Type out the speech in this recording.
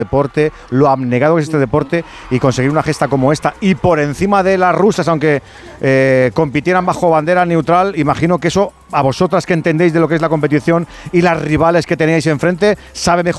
deporte, lo abnegado que es este deporte, y conseguir una gesta como esta y por encima de las rusas, aunque compitieran bajo bandera neutral, imagino que eso a vosotras que entendéis de lo que es la competición y las rivales que teníais enfrente, sabe mejor